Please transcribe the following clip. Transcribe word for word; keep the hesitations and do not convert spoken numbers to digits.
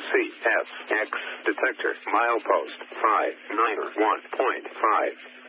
C F X detector milepost five nine one point five.